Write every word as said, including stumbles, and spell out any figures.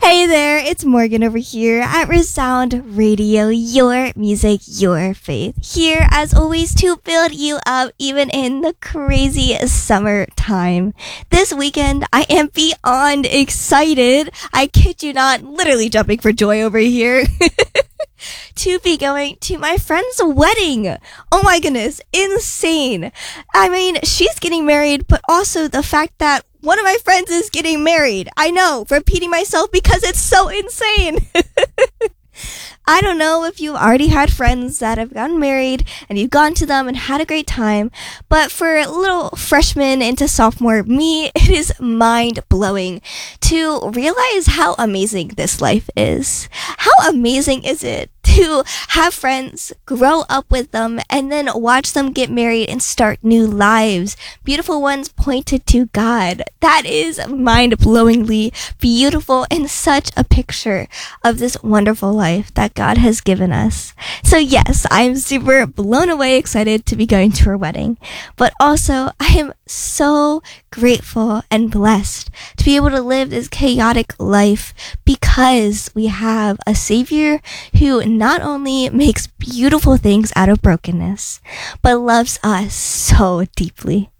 Hey there, it's Morgan over here at Resound Radio, your music, your faith. Here, as always, to build you up even in the crazy summertime. This weekend, I am beyond excited. I kid you not, literally jumping for joy over here. To be going to my friend's wedding. Oh my goodness, insane. I mean, she's getting married, but also the fact that one of my friends is getting married. I know, repeating myself because it's so insane. I don't know if you've already had friends that have gotten married and you've gone to them and had a great time, but for little freshman into sophomore me, it is mind-blowing to realize how amazing this life is. How amazing is it to have friends, grow up with them, and then watch them get married and start new lives. Beautiful ones pointed to God. That is mind-blowingly beautiful and such a picture of this wonderful life that God has given us. So yes, I'm super blown away excited to be going to her wedding, but also I am so grateful and blessed to be able to live this chaotic life because we have a Savior who not only makes beautiful things out of brokenness, but loves us so deeply.